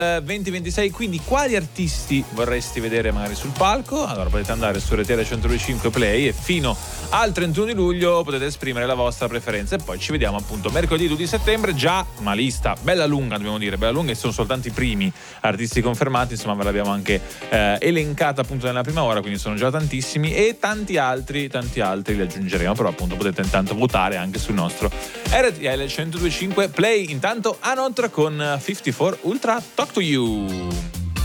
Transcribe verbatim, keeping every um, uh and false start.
duemilaventisei, quindi quali artisti vorresti vedere magari sul palco? Allora potete andare su R T L centodue e cinque Play e fino al trentuno di luglio potete esprimere la vostra preferenza, e poi ci vediamo appunto mercoledì due di settembre. Già una lista bella lunga, dobbiamo dire, bella lunga, e sono soltanto i primi artisti confermati, insomma ve l'abbiamo anche eh, elencata appunto nella prima ora, quindi sono già tantissimi, e tanti altri tanti altri li aggiungeremo, però appunto potete intanto votare anche sul nostro R T L centodue e cinque Play. Intanto Anot con cinquantaquattro Ultra Talk to You.